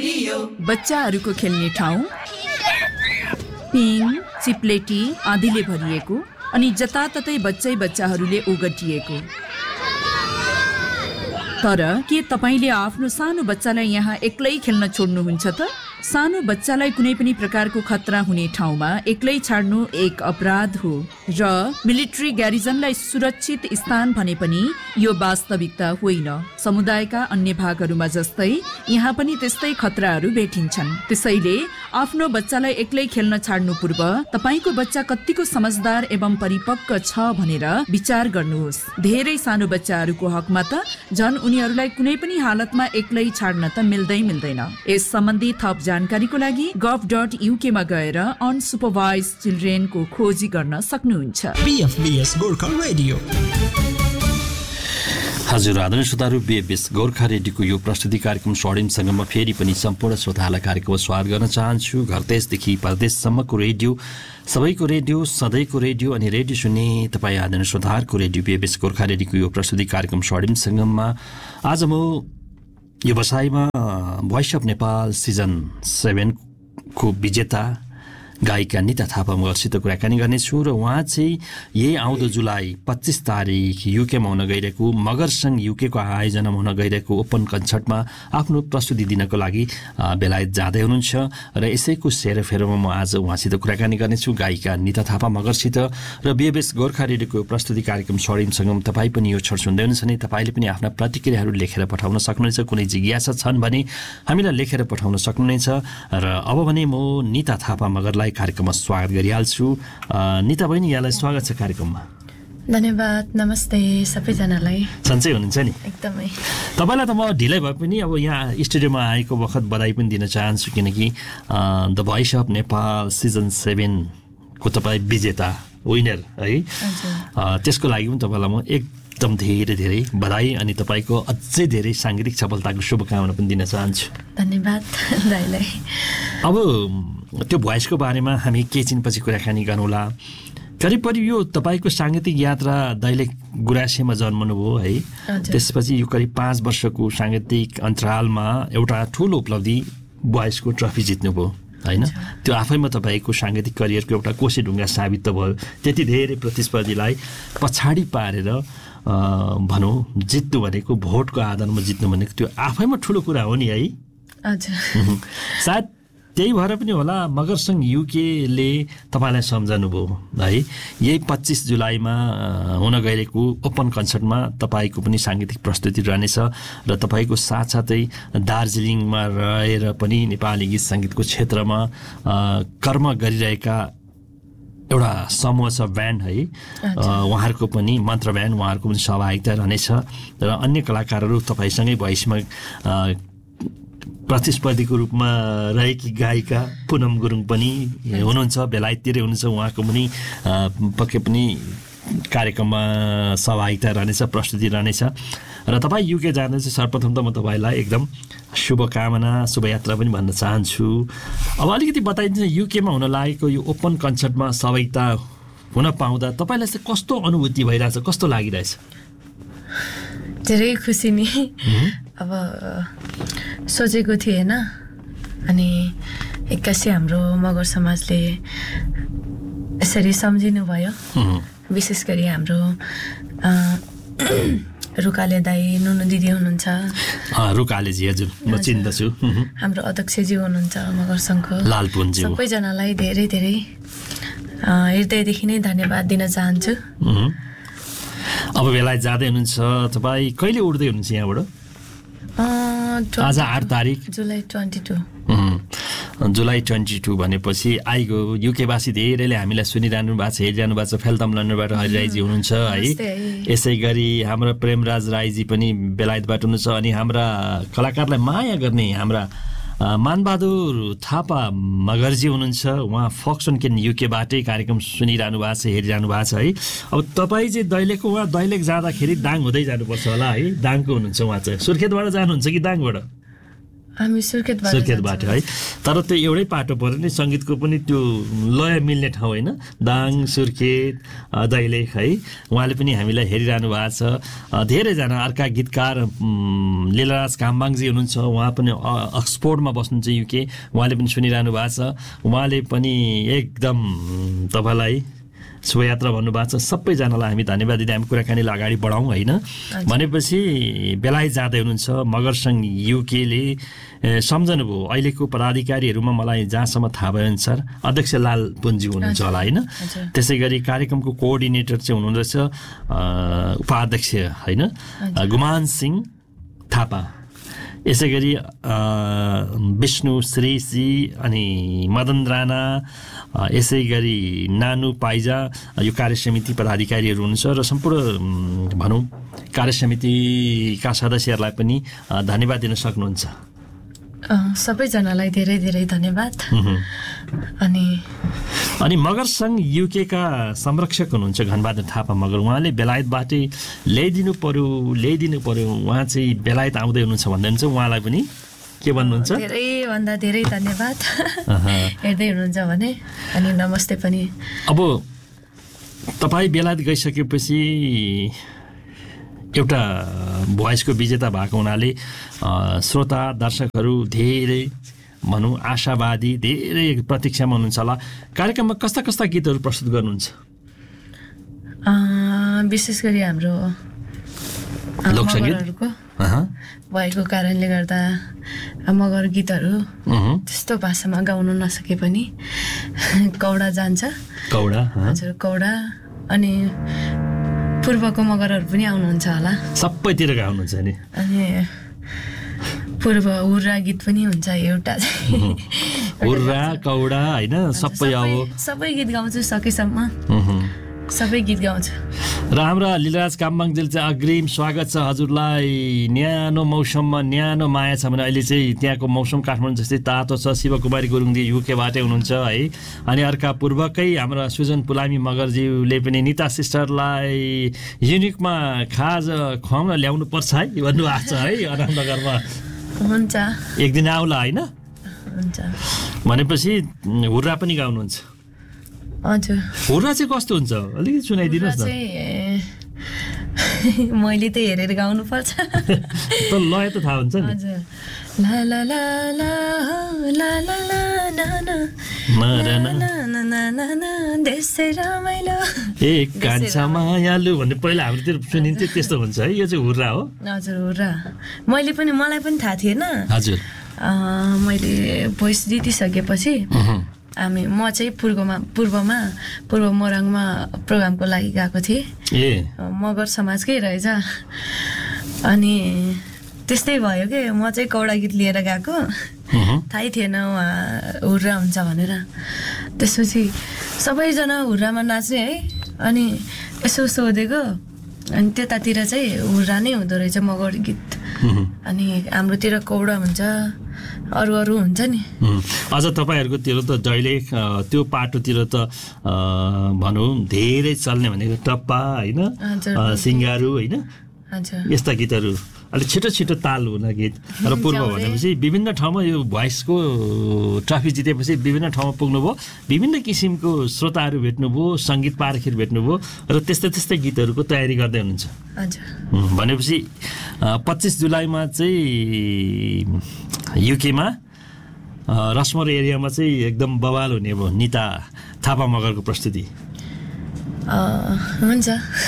बच्चाहरूको खेल्ने ठाउँ पिङ चिप्लेटी आँधीले भरिएको अनि जताततै बच्चाहरूले ओगटिएको। तर के तपाईले आफ्नो सानो बच्चालाई यहाँ एक्लै खेल्न छोड्नुहुन्छ त? सानो बच्चालाई कुनै पनि प्रकारको खतरा हुने ठाउँमा एक्लै छाड्नु एक अपराध हो र मिलिट्री ग्यारिजनलाई सुरक्षित स्थान भने पनि यो वास्तविकता होइन। समुदायका अन्य भागहरूमा जस्तै यहाँ पनि त्यस्तै खतराहरू भेटिन्छन्। त्यसैले आफ्नो बच्चालाई एक्लै खेल्न छाड्नु पूर्व तपाईको बच्चा कतिको समझदार एवं परिपक्व छ भनेर विचार गर्नुहोस्। धेरै सानो बच्चाहरूको हकमा त झन् उनीहरूलाई कुनै पनि हालतमा एक्लै छाड्न त मिल्दैन। यस सम्बन्धी थप जानकारीको लागि gov.uk मा गएर अनसुपरभाइज्ड चिल्ड्रेनको खोजी गर्न सक्नुहुन्छ। BFBS Gorkha radio. हजुर आदरणीय श्रोताहरू, बीएफबीएस गोर्खा रेडियोको यो प्रस्तुति कार्यक्रम स्वर्णिमसँगमा फेरि पनि सम्पूर्ण श्रोताहरूलाई कार्यक्रममा स्वागत गर्न चाहन्छु। घर देशदेखि परदेशसम्मको रेडियो, सबैको रेडियो, सधैँको रेडियो अनि रेडियो सुन्ने तपाईँ आदरणीय श्रोताहरूको रेडियो बीएफबीएस गोर्खा रेडियोको यो प्रस्तुति कार्यक्रम स्वर्णिमसँगमा आज म व्यवसायमा भोइस अफ नेपाल सिजन 7 को विजेता गायिका निता थापा मगरसित कुराकानी गर्नेछु र उहाँ चाहिँ यही आउँदो जुलाई 25 तारिक युकेमा हुन गइरहेको मगरसंघ युकेको आयोजनामा हुन गइरहेको ओपन कन्सर्टमा आफ्नो प्रस्तुति दिनको लागि बेलायत जाँदै हुनुहुन्छ र यसैको सेरोफेरोमा म आज उहाँसित कुराकानी गर्नेछु, गायिका निता थापा मगरसित। र बीएफबीएस गोर्खा रेडियोको प्रस्तुति कार्यक्रम स्वर्णिमसँगम तपाईँ पनि यो क्षण सुन्दै हुनुहुन्छ भने तपाईँले पनि आफ्ना प्रतिक्रियाहरू लेखेर पठाउन सक्नुहुनेछ। कुनै जिज्ञासा छन् भने हामीलाई लेखेर पठाउन सक्नुहुनेछ। र अब भने म निता थापा मगरलाई कार्यक्रममा स्वागत गरिहाल्छु। निता बहिनी, यहाँलाई स्वागत छ कार्यक्रममा। धन्यवाद। नमस्ते सबैजनालाई। सन्चै हुनुहुन्छ नि? एकदमै। तपाईँलाई त म ढिलै भए पनि अब यहाँ स्टुडियोमा आएको बखत बधाई पनि दिन चाहन्छु, किनकि the voice of Nepal season 7 को तपाईँ विजेता विनर है, त्यसको लागि पनि तपाईँलाई म एकदम धेरै धेरै बधाई अनि तपाईँको अझै धेरै साङ्गीतिक सफलताको शुभकामना पनि दिन चाहन्छु। धन्यवाद दाइलाई। अब त्यो भोइसको बारेमा हामी केहीछिनपछि कुराकानी गरौँला। करिब यो तपाईँको साङ्गीतिक यात्रा दैलेख गुराँसेमा जन्मनुभयो है, त्यसपछि यो करिब 5 वर्षको साङ्गीतिक अन्तरालमा एउटा ठुलो उपलब्धि भोइसको ट्रफी जित्नुभयो होइन। त्यो आफैमा तपाईँको साङ्गीतिक करियरको एउटा कोसेढुङ्गा साबित त भयो। त्यति धेरै प्रतिस्पर्धीलाई पछाडि पारेर भनौँ जित्नु भनेको, भोटको आधारमा जित्नु भनेको त्यो आफैमा ठुलो कुरा हो नि है। सायद त्यही भएर पनि होला मगरसंघ युकेले तपाईँलाई सम्झानुभयो है। यही 25 जुलाईमा हुन गइरहेको ओपन कन्सर्टमा तपाईँको पनि साङ्गीतिक प्रस्तुति रहनेछ र तपाईँको साथसाथै दार्जिलिङमा रहेर पनि नेपाली गीत सङ्गीतको क्षेत्रमा कर्म गरिरहेका एउटा समूह छ ब्यान्ड है, उहाँहरूको पनि मन्त्र ब्यान्ड, उहाँहरूको पनि सहभागिता रहनेछ र अन्य कलाकारहरू तपाईँसँगै भोइसमा प्रतिस्पर्धीको रूपमा रहेकी गायिका पुनम गुरुङ पनि हुनुहुन्छ, बेलायततिरै हुनुहुन्छ, उहाँको पनि पक्कै पनि कार्यक्रममा सहभागिता रहनेछ, प्रस्तुति रहनेछ र तपाईँ युके जाँदैछ। सर्वप्रथम त म तपाईँलाई एकदम शुभकामना, शुभयात्रा पनि भन्न चाहन्छु। अब अलिकति बताइदिनु, युकेमा हुन लागेको यो ओपन कन्सर्टमा सहभागिता हुन पाउँदा तपाईँलाई चाहिँ कस्तो अनुभूति भइरहेछ, कस्तो लागिरहेछ? धेरै खुसी नि। अब सोचेको थिएन, अनि एक्कासी हाम्रो मगर समाजले यसरी सम्झिनु भयो। विशेष गरी हाम्रो रुकाले दाई, नुनु दिदी हुनुहुन्छ, रुकालेजी हजुर म चिन्दछु, हाम्रो अध्यक्षजी हुनुहुन्छ मगर सङ्घको, लालपुनजी, सबैजनालाई धेरै धेरै हृदयदेखि नै धन्यवाद दिन चाहन्छु। अब बेलायत जाँदै हुनुहुन्छ तपाईँ, कहिले उड्दै हुनुहुन्छ यहाँबाट? आज 8 तारिक जुलाई 22। जुलाई 22 भनेपछि आइगो युकेवासी धेरैले हामीलाई सुनिरहनु भएको छ, हेरिरहनु भएको छ। फेल्तम लन्डनबाट हरिराईजी हुनुहुन्छ है, यसै गरी हाम्रा प्रेमराज राईजी पनि बेलायतबाट हुनुहुन्छ, अनि हाम्रा कलाकारलाई माया गर्ने हाम्रा मानबहादुर थापा मगरजी हुनुहुन्छ, उहाँ फक्सन केन युकेबाटै कार्यक्रम सुनिरहनु भएको छ, हेरिरहनु भएको छ है। अब तपाईँ चाहिँ दैलेखको, उहाँ दैलेख जाँदाखेरि दाङ हुँदै जानुपर्छ होला है, दाङको हुनुहुन्छ उहाँ चाहिँ? सुर्खेतबाट जानुहुन्छ कि दाङबाट? हामी सुर्खेतबाट है। तर त्यो एउटै पाटो पऱ्यो नि, सङ्गीतको पनि त्यो लय मिल्ने ठाउँ होइन, दाङ सुर्खेत दैलेख है। उहाँले पनि हामीलाई हेरिरहनु भएको छ। धेरैजना अर्का गीतकार लीलाराज काम्बाङजी हुनुहुन्छ, उहाँ पनि अक्सफोर्डमा बस्नुहुन्छ युके, उहाँले पनि सुनिरहनु भएको छ। उहाँले पनि एकदम तपाईँलाई शुभयात्रा भन्नुभएको छ। सबैजनालाई हामी धन्यवाद दिँदै हामी कुराकानीलाई अगाडि बढाउँ होइन। भनेपछि बेलायत जाँदै हुनुहुन्छ मगर सङ्घ युकेले सम्झनुभयो। अहिलेको पदाधिकारीहरूमा मलाई जहाँसम्म थाहा भएअनुसार अध्यक्ष लाल पुन्जी हुनुहुन्छ होला होइन। त्यसै गरी कार्यक्रमको कोअर्डिनेटर चाहिँ हुनुहुँदो रहेछ उपाध्यक्ष होइन गुमान सिंह थापा। यसै गरी विष्णु श्रेष्ठी अनि मदन राणा, यसै गरी नानु पाइजा यो कार्यसमिति पदाधिकारीहरू हुनुहुन्छ र सम्पूर्ण भनौँ कार्यसमितिका सदस्यहरूलाई पनि धन्यवाद दिन सक्नुहुन्छ। सबैजनालाई धेरै धेरै धन्यवाद। अनि मगर सङ्घ युकेका संरक्षक हुनुहुन्छ घनबहादुर थापा मगर, उहाँले बेलायतबाटै ल्याइदिनु पर्यो। उहाँ चाहिँ बेलायत आउँदै हुनुहुन्छ भन्दै हुनुहुन्छ, उहाँलाई पनि के भन्नुहुन्छ? धेरैभन्दा धेरै धन्यवाद हेर्दै हुनुहुन्छ भने, अनि नमस्ते पनि। अब तपाईँ बेलायत गइसकेपछि एउटा भोइसको विजेता भएको हुनाले श्रोता दर्शकहरू धेरै भनौँ आशावादी, धेरै प्रतीक्षामा हुनुहुन्छ होला। कार्यक्रममा कस्ता कस्ता गीतहरू प्रस्तुत गर्नुहुन्छ? विशेष गरी हाम्रो मगरहरूको भएको कारणले गर्दा मगर गीतहरू त्यस्तो भाषामा गाउन नसके पनि कौडा जान्छ। हजुर, कौडा। अनि पूर्वको मगरहरू पनि आउनुहुन्छ होला, सबैतिर गाउनुहुन्छ नि। अनि पूर्व हुर्रा गीत पनि हुन्छ एउटा चाहिँ, हुर्रा कौडा होइन, सबै गीत गाउँछु सकेसम्म, सबै गीत गाउँछु। र हाम्रा लीलाराज काम्बाङजीले चाहिँ अग्रिम स्वागत छ हजुरलाई। न्यानो मौसममा न्यानो माया छ भने अहिले चाहिँ त्यहाँको मौसम काठमाडौँ जस्तै तातो छ। शिवकुमारी गुरुङजी युकेबाटै हुनुहुन्छ है। अनि अर्का पूर्वकै हाम्रा सुजन पुलामी मगरज्यूले पनि निता सिस्टरलाई युनिकमा खाजा खुवाउन ल्याउनु पर्छ है भन्नुभएको छ है अनन्तनगरमा। हुन्छ, एक दिन आउला होइन। हुन्छ भनेपछि हुर्रा पनि गाउनुहुन्छ? हजुर। हुर्रा चाहिँ कस्तो हुन्छ अलिकति सुनाइदिनुहोस् न। मैले त हेरेर गाउनु पर्छ, त लय त थाहा हुन्छ नि। हजुर। ला ला ला ला ला ला ला ना देशै रमाइलो ए कान्छा मायालु भन्ने पहिला हाम्रोतिर सुनिन्थ्यो, त्यस्तो हुन्छ है। यो चाहिँ हुर्रा हो? हजुर, हुर्रा। मलाई पनि थाहा थिएन। हजुर। मैले भोइस जितिसकेपछि म चाहिँ पूर्व मोरङमा प्रोग्रामको लागि गएको थिएँ। मगर समाजकै रहेछ। अनि त्यस्तै भयो कि म चाहिँ कौडा गीत लिएर गएको, थाहै थिएन उहाँ हुर्रा हुन्छ भनेर। त्यसपछि सबैजना हुर्रामा नाच्ने है। अनि यसो सोधेको, अनि त्यतातिर चाहिँ हुर्रा नै हुँदो रहेछ मगर गीत। अनि हाम्रोतिर कौडा हुन्छ, अरू हुन्छ नि। अझ तपाईँहरूकोतिर त जहिले त्यो पाटोतिर त भनौँ धेरै चल्ने भनेको टप्पा होइन, सिङ्गारू होइन, यस्ता गीतहरू अलिक छिटो ताल हुने गीत। र पूर्व भनेपछि विभिन्न ठाउँमा यो भोइसको ट्रफी जितेपछि विभिन्न ठाउँमा पुग्नुभयो, विभिन्न किसिमको श्रोताहरू भेट्नुभयो, सङ्गीत पारखिर भेट्नुभयो, र त्यस्तै गीतहरूको तयारी गर्दै हुनुहुन्छ। भनेपछि 25 जुलाईमा चाहिँ युकेमा रसमर एरियामा चाहिँ एकदम बवाल हुने भयो निता थापा मगरको प्रस्तुति। हुन्छ।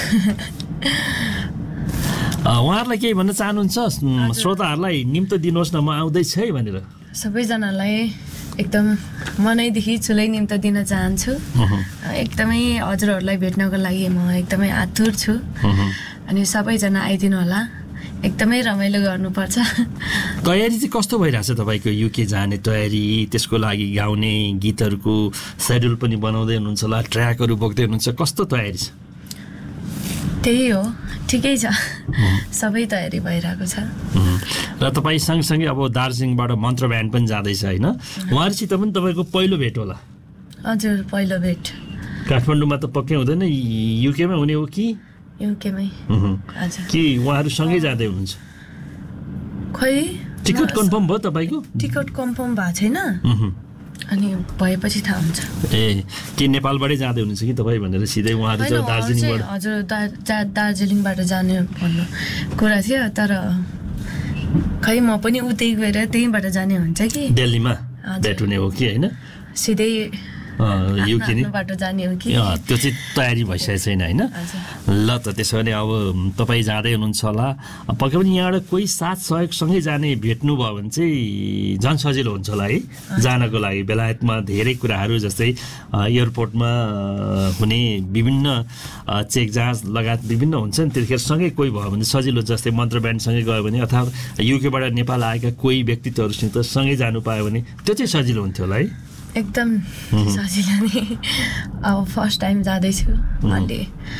उहाँहरूलाई केही भन्न चाहनुहुन्छ? श्रोताहरूलाई निम्तो दिनुहोस् न, म आउँदैछु है भनेर। सबैजनालाई एकदम मनैदेखि चुलै निम्तो दिन चाहन्छु। एकदमै हजुरहरूलाई भेट्नको लागि म एकदमै आतुर छु। अनि सबैजना आइदिनु होला, एकदमै रमाइलो गर्नुपर्छ। तयारी चाहिँ कस्तो भइरहेछ तपाईँको युके जाने तयारी? त्यसको लागि गाउने गीतहरूको सेड्युल पनि बनाउँदै हुनुहुन्छ होला, ट्र्याकहरू बोक्दै हुनुहुन्छ, कस्तो तयारी छ? त्यही हो, ठिकै छ, सबै तयारी भइरहेको छ। र तपाईँ सँगसँगै अब दार्जिलिङबाट मन्त्र ब्यान्ड पनि जाँदैछ होइन? उहाँहरूसित पनि तपाईँको पहिलो भेट होला? हजुर, पहिलो भेट। काठमाडौँमा त पक्कै हुँदैन, युकेमै हुने हो कि? युकेमै। कि उहाँहरू सँगै जाँदै हुनुहुन्छ? खोइ टिकट कन्फर्म भयो तपाईँको? टिकट कन्फर्म भएको छैन, अनि भएपछि थाहा हुन्छ। ए के नेपालबाटै जाँदै हुनुहुन्छ कि तपाईँ भनेर सिधै उहाँहरू चाहिँ दार्जिलिङबाट? हजुर दार्जिलिङबाट जाने भन्नु कुरा थियो, तर खै म पनि उतै गएर त्यहीँबाट जाने हुन्छ कि दिल्लीमा भेट हुने हो कि होइन? सिधै युके नि बाटो जाने हो कि? त्यो चाहिँ तयारी भइसकेको छैन होइन? ल त त्यसो भने अब तपाईँ जाँदै हुनुहुन्छ होला, पक्कै पनि यहाँबाट कोही साथ सहयोगसँगै जाने भेट्नु भयो भने चाहिँ झन् सजिलो हुन्छ होला है जानको लागि। बेलायतमा धेरै कुराहरू जस्तै एयरपोर्टमा हुने विभिन्न चेक जाँच लगायत विभिन्न हुन्छ नि, त्यतिखेर सँगै कोही भयो भने सजिलो। जस्तै मन्त्र ब्यान्डसँगै गयो भने अथवा युकेबाट नेपाल आएका कोही व्यक्तित्वहरूसित सँगै जानु पायो भने त्यो चाहिँ सजिलो हुन्थ्यो होला है? एकदम सजिलो नि। अब फर्स्ट टाइम जाँदैछु, अलि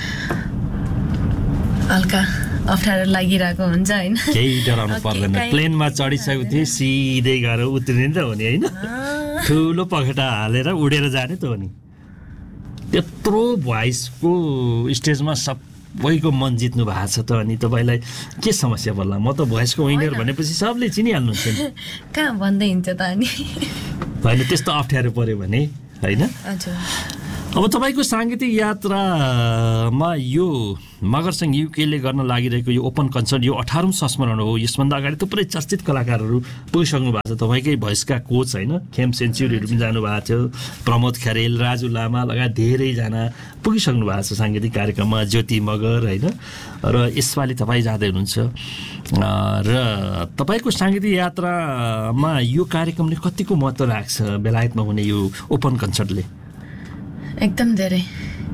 हल्का अप्ठ्यारो लागिरहेको हुन्छ होइन? केही डराउनु पर्दैन, प्लेनमा चढिसकेको थिएँ सिधै गएर उत्रिने त हो नि होइन? ठुलो पखेटा हालेर उडेर जाने त हो नि। त्यत्रो भोइसको स्टेजमा सबैको मन जित्नु भएको छ त, अनि तपाईँलाई के समस्या पर्ला? म त भोइसको विनर भनेपछि सबले चिनिहाल्नुहुन्छ नि। कहाँ भन्दै हिँड्छ त अनि? होइन त्यस्तो अप्ठ्यारो पऱ्यो भने होइन? अब तपाईँको साङ्गीतिक यात्रामा यो मगरसङ्घ युकेले गर्न लागिरहेको यो ओपन कन्सर्ट यो 18औं संस्मरण हो। यसभन्दा अगाडि थुप्रै चर्चित कलाकारहरू पुगिसक्नु भएको छ। तपाईँकै भोइसका कोच होइन, खेम सेन्चुरीहरू पनि जानुभएको थियो, प्रमोद खरेल, राजु लामा लगायत धेरैजना पुगिसक्नु भएको छ साङ्गीतिक कार्यक्रममा, ज्योति मगर होइन। र यसपालि तपाईँ जाँदै हुनुहुन्छ र तपाईँको साङ्गीतिक यात्रामा यो कार्यक्रमले कतिको महत्त्व राख्छ बेलायतमा हुने यो ओपन कन्सर्टले? एकदम धेरै,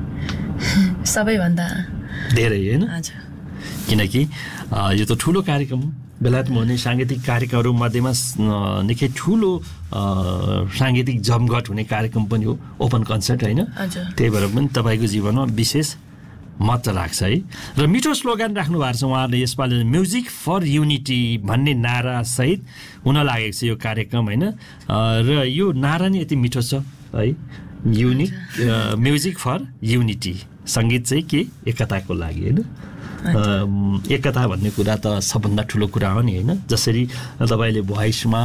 सबैभन्दा धेरै होइन? किनकि यो त ठुलो कार्यक्रम, बेलायतमा हुने साङ्गीतिक कार्यक्रमहरू मध्येमा निकै ठुलो साङ्गीतिक जमघट हुने कार्यक्रम पनि हो ओपन कन्सर्ट होइन? त्यही भएर पनि तपाईँको जीवनमा विशेष महत्त्व राख्छ है। र मिठो स्लोगान राख्नु भएको छ उहाँहरूले यसपालि, म्युजिक फर युनिटी भन्ने नारा सहित हुन लागेको छ यो कार्यक्रम होइन? र यो नारा नै यति मिठो छ है, म्युजिक फर युनिटी, सङ्गीत चाहिँ के एकताको लागि होइन? एकता भन्ने कुरा त सबभन्दा ठुलो कुरा हो नि होइन? जसरी तपाईँले भोइसमा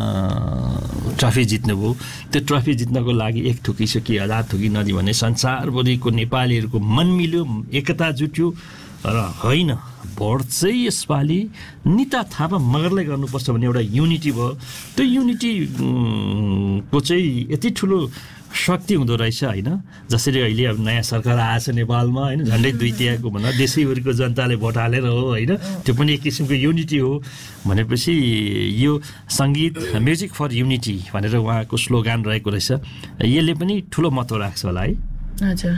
ट्रफी जित्नुभयो, त्यो ट्रफी जित्नको लागि एक थुकी सो कि 1000 थुकी नदी भने संसारभरिको नेपालीहरूको मन मिल्यो, एकता जुट्यो। र होइन भोट चाहिँ यसपालि निता थापा मगरलाई गर्नुपर्छ भन्ने एउटा युनिटी भयो। त्यो युनिटी को चाहिँ यति ठुलो शक्ति हुँदो रहेछ होइन? जसरी अहिले अब नयाँ सरकार आएछ नेपालमा होइन, झन्डै 2/3 भन्दा देशैभरिको जनताले भोट हालेर हो होइन? त्यो पनि एक किसिमको युनिटी हो भनेपछि यो सङ्गीत म्युजिक फर युनिटी भनेर उहाँको स्लोगान रहेको रहेछ, यसले पनि ठुलो महत्त्व राख्छ होला है? हजुर।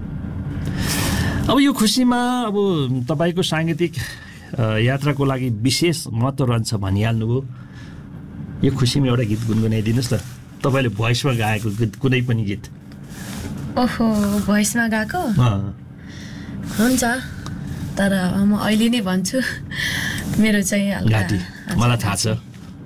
अब यो खुसीमा अब तपाईँको साङ्गीतिक यात्राको लागि विशेष महत्त्व रहन्छ भनिहाल्नुभयो, यो खुसीमा एउटा गीत गुनगुनाइदिनुहोस् न, तपाईँले भोइसमा गाएको गीत कुनै पनि गीत। ओहो, भोइसमा गाएको हुन्छ, तर म अहिले नै भन्छु मेरो चाहिँ घाँटी मलाई थाहा छ,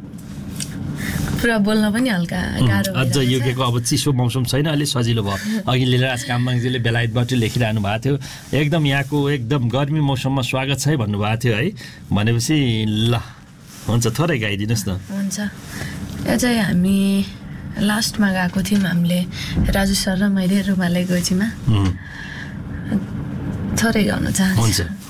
पुरा बोल्न पनि हल्का गाह्रो। अझ युकेको अब चिसो मौसम छैन, अहिले सजिलो भयो। अघि लीलाराज कामबाङजीले बेलायतबाट लेखिरहनु भएको थियो, एकदम यहाँको एकदम गर्मी मौसममा स्वागत छ है भन्नुभएको थियो है? भनेपछि ल हुन्छ, थोरै गाइदिनुहोस् न। हुन्छ। यो चाहिँ हामी लास्टमा गएको थियौँ, हामीले राजु सर र मैले रुमाले गोजीमा, थोरै गाउन चाहन्छु। हुन्छ।